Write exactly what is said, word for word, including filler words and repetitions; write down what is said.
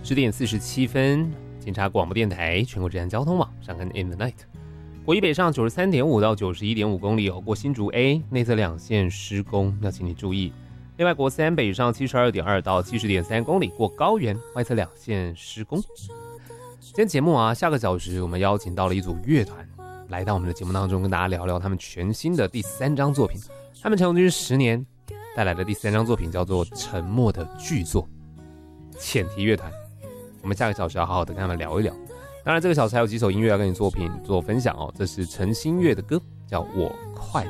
十点四十七分，警察广播电台全国治安交通网上跟 In the Night。国一北上九十三点五到九十一点五公里哦，过新竹 A 内侧两线施工，要请你注意。另外国三北上七十二点二到七十点三公里，过高原外侧两线施工。今天节目啊，下个小时我们邀请到了一组乐团来到我们的节目当中，跟大家聊聊他们全新的第三张作品。他们成军十年带来的第三张作品叫做《沉默的巨作》，浅提乐团。我们下个小时要好好的跟他们聊一聊。当然，这个小时还有几首音乐要跟你作品做分享哦。这是陈星月的歌，叫《我快乐》。